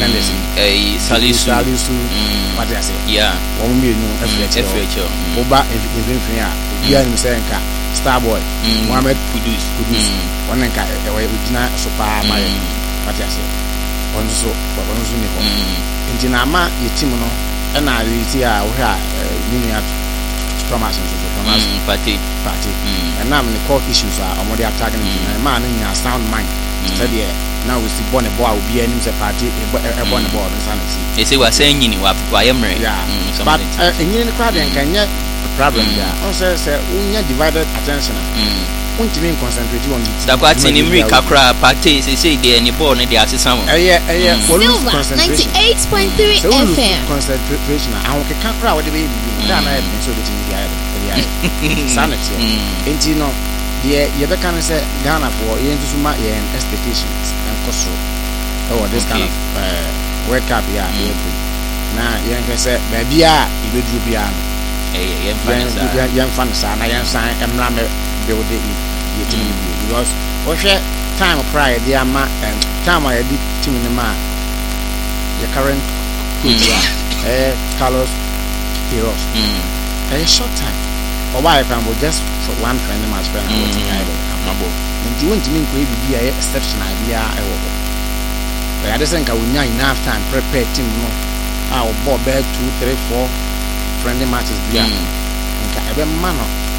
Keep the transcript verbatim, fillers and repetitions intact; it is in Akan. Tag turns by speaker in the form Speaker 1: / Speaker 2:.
Speaker 1: defenders
Speaker 2: eh Salisu
Speaker 1: Salisu what I say
Speaker 2: yeah
Speaker 1: one me no Efrecho Oba Evimfin a bia nim say nka Starboy Mohammed
Speaker 2: Kudus
Speaker 1: Kudus one nka e we ojina so pa ma what I say on so on so ni ho nti na ma ye team no e na reti a wo ha mini at Thomas so Thomas
Speaker 2: party
Speaker 1: party and now the court issues are already attacking the man in a sound mind said yeah now we see born a boy will be any party a born a boy insanity
Speaker 2: they say we're saying you know why am right
Speaker 1: yeah but in the crowd and can yet problem there also say we divided attention won't even concentrate on it
Speaker 2: that what in America crowd party they say they any born they are some
Speaker 1: yeah yeah
Speaker 3: ninety-eight point three F M
Speaker 1: concentration I want to crowd with the baby that I so between the sanity enti no ye ye be kan say Ghana for ye ntusu ma ye expectations and cost oh this kind of uh, World Cup ya ye na ye can say ba bia e be duru bia
Speaker 2: eh ye fan
Speaker 1: ye fan sa na ye san emra me build it ye team because o hwe time prior dey ama time I did team ni ma your current coach eh Carlos Queiroz a short time or why I can just for one friend match friend and what I do and you want to mean maybe be a exception idea I will but I just think I will not enough time prepare team no I will ball back two three four friendly matches be and every man